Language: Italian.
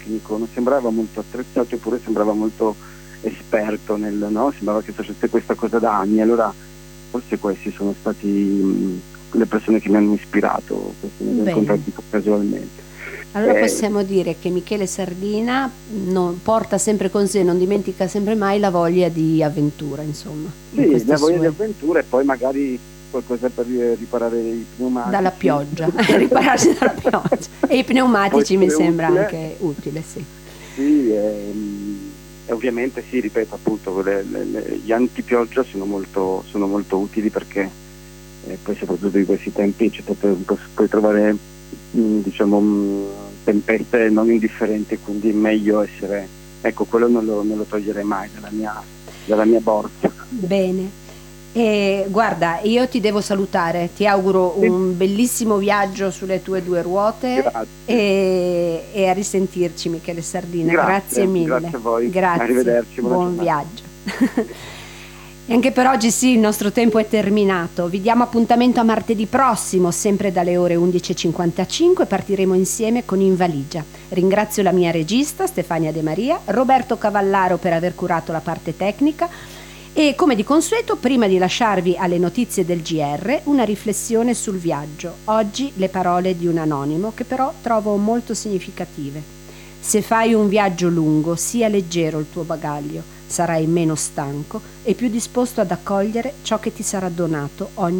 tecnico, non sembrava molto attrezzato, eppure sembrava molto esperto no? Sembrava che facesse questa cosa da anni. Allora forse questi sono stati le persone che mi hanno ispirato, questi mi ho Bene. incontrati casualmente. Allora possiamo dire che Michele Sardina porta sempre con sé, non dimentica sempre mai la voglia di avventura, insomma. Sì, la voglia di avventura e poi magari qualcosa per riparare i pneumatici. Dalla pioggia, ripararsi dalla pioggia. E i pneumatici mi sembra utile. Anche utile, sì. Sì, e ovviamente sì, ripeto appunto, gli antipioggia sono molto utili perché poi soprattutto in questi tempi puoi trovare tempeste non indifferenti, quindi è meglio essere, ecco, quello non lo toglierei mai dalla mia borsa. Bene. Guarda, io ti devo salutare, ti auguro un bellissimo viaggio sulle tue due ruote. Grazie. E a risentirci, Michele Sardina. Grazie mille. Grazie a voi. Grazie. Arrivederci. Buon viaggio. E anche per oggi sì, il nostro tempo è terminato. Vi diamo appuntamento a martedì prossimo, sempre dalle ore 11:55. Partiremo insieme con In Valigia. Ringrazio la mia regista Stefania De Maria, Roberto Cavallaro per aver curato la parte tecnica. E come di consueto, prima di lasciarvi alle notizie del GR, una riflessione sul viaggio. Oggi le parole di un anonimo che però trovo molto significative. Se fai un viaggio lungo, sia leggero il tuo bagaglio, sarai meno stanco e più disposto ad accogliere ciò che ti sarà donato ogni